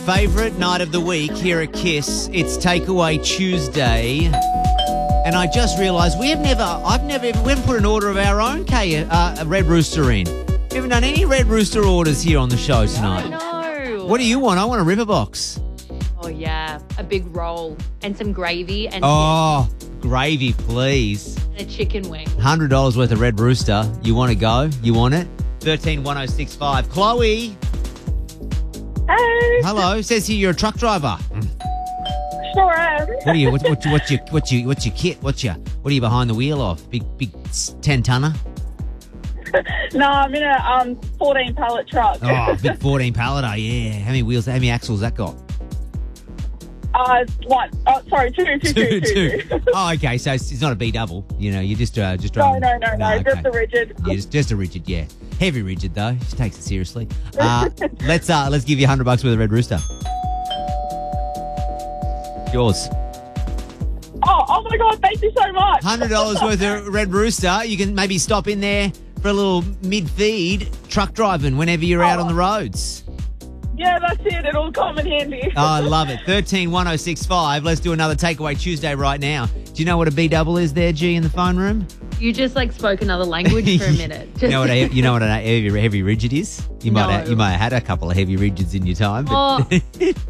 Favourite night of the week here at KISS. It's Takeaway Tuesday. And I just realised we haven't put an order of our own Red Rooster in. We haven't done any Red Rooster orders here on the show tonight. No. What do you want? I want a River Box. Oh, yeah. A big roll and some gravy and Gravy, please. a chicken wing. $100 worth of Red Rooster. You want to go? You want it? 131065. Chloe. Hey, Hello. Says here you're a truck driver. sure am. What are you? What's your kit? What are you behind the wheel of? Big 10-tonner? No, I'm in a 14 pallet truck. Oh, big 14 palleter. Yeah. How many wheels? How many axles that got? One. Oh, sorry, two. Two. Oh, okay. So it's not a B double. You know, you just driving. No. Okay. Just a rigid. Yeah, just a rigid. Yeah, heavy rigid though. She takes it seriously. Let's give you $100 worth of Red Rooster. Yours. Oh my God! Thank you so much. $100 worth of Red Rooster. You can maybe stop in there for a little mid-feed truck driving whenever you're out on the roads. Yeah, that's it. It'll come in handy. Oh, I love it. 131065. Let's do another Takeaway Tuesday right now. Do you know what a B double is there, G, in the phone room? You just spoke another language for a minute. You know what a heavy rigid is? You might have had a couple of heavy rigids in your time. But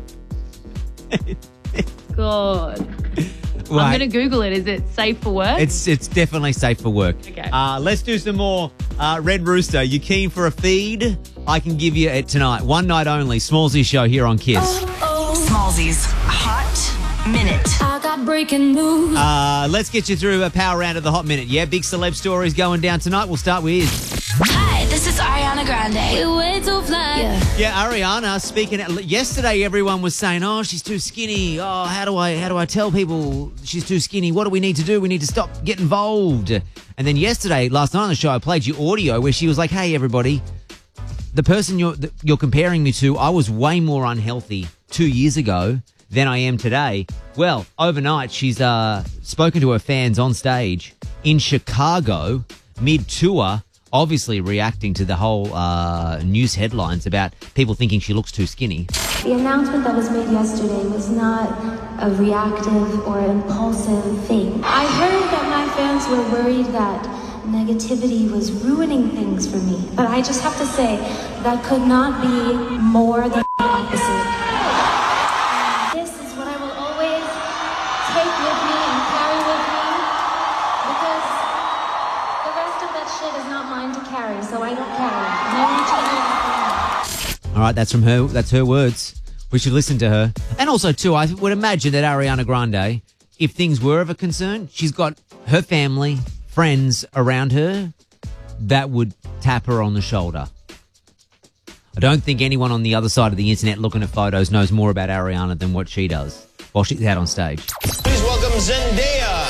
God. I'm going to Google it. Is it safe for work? It's definitely safe for work. Okay. Let's do some more Red Rooster. You keen for a feed? I can give you it tonight. One night only. Smallsy Show here on KISS. Smallsy's Hot Minute. I got breaking news. Let's get you through a power round of the Hot Minute. Yeah, big celeb stories going down tonight. We'll start with... Hi, this is Ariana Grande. We're way too fly. Yeah, Ariana speaking. Yesterday, everyone was saying, "Oh, she's too skinny. Oh, how do I tell people she's too skinny? What do we need to do? We need to stop, get involved." And then last night on the show, I played you audio where she was like, "Hey, everybody, the person you're comparing me to, I was way more unhealthy 2 years ago than I am today." Well, overnight, she's spoken to her fans on stage in Chicago mid-tour. Obviously reacting to the whole news headlines about people thinking she looks too skinny. The announcement that was made yesterday was not a reactive or impulsive thing. I heard that my fans were worried that negativity was ruining things for me. But I just have to say, that could not be more than the opposite. This is what I will always take with me and carry with me, because the rest of that shit is not mine to carry, so I don't carry it. And I want you to know that. All right, that's from her. That's her words. We should listen to her. And also, too, I would imagine that Ariana Grande, if things were of a concern, she's got her family, friends around her that would tap her on the shoulder. I don't think anyone on the other side of the internet looking at photos knows more about Ariana than what she does while she's out on stage. Please welcome Zendaya.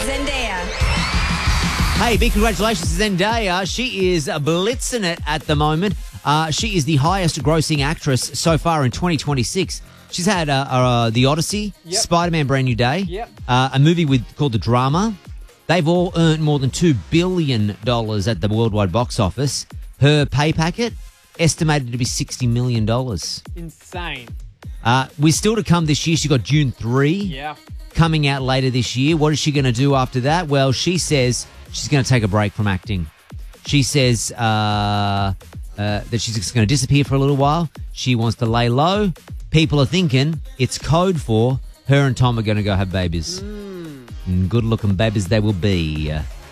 Hey, big congratulations to Zendaya. She is blitzing it at the moment. She is the highest grossing actress so far in 2026. She's had The Odyssey, Spider-Man Brand New Day, a movie called The Drama. They've all earned more than $2 billion at the worldwide box office. Her pay packet, estimated to be $60 million. Insane. We're still to come this year. She got June 3. Yeah. Coming out later this year. What is she going to do after that? Well, she says she's going to take a break from acting. She says that she's just going to disappear for a little while. She wants to lay low. People are thinking it's code for her and Tom are going to go have babies. And good-looking babies they will be.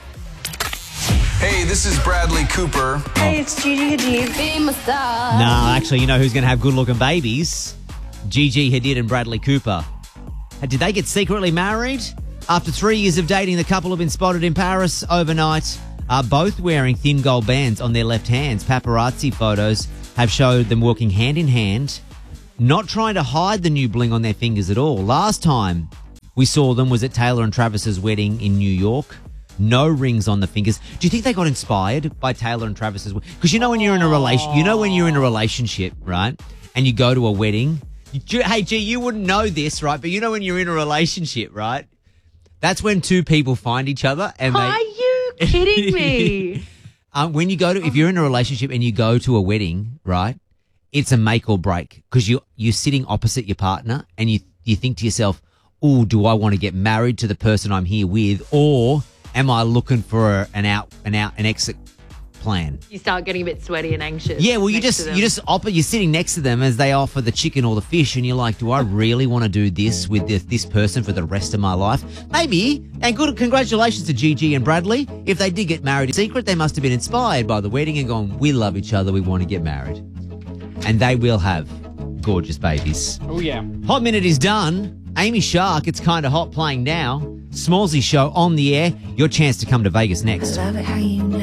Hey, this is Bradley Cooper. Hey, it's Gigi Hadid. Be my star. No, actually, you know who's going to have good-looking babies? Gigi Hadid and Bradley Cooper. Did they get secretly married? After 3 years of dating, the couple have been spotted in Paris overnight, both wearing thin gold bands on their left hands. Paparazzi photos have showed them walking hand in hand, not trying to hide the new bling on their fingers at all. Last time we saw them was at Taylor and Travis's wedding in New York. No rings on the fingers. Do you think they got inspired by Taylor and Travis's wedding? Because you know when you're in a relationship, right? And you go to a wedding. Hey, G, you wouldn't know this, right? But you know when you're in a relationship, right? That's when two people find each other and they... Are you kidding me? When you go to... If you're in a relationship and you go to a wedding, right? it's a make or break because you're sitting opposite your partner and you think to yourself, oh, do I want to get married to the person I'm here with, or am I looking for an exit plan? You start getting a bit sweaty and anxious. Yeah, well, you're sitting next to them as they offer the chicken or the fish, and you're like, do I really want to do this with this person for the rest of my life? Maybe. And congratulations to Gigi and Bradley. If they did get married in secret, they must have been inspired by the wedding and gone, we love each other, we want to get married. And they will have gorgeous babies. Oh, yeah. Hot Minute is done. Amy Shark, It's Kinda Hot playing now. Smallzy Show on the air. Your chance to come to Vegas next.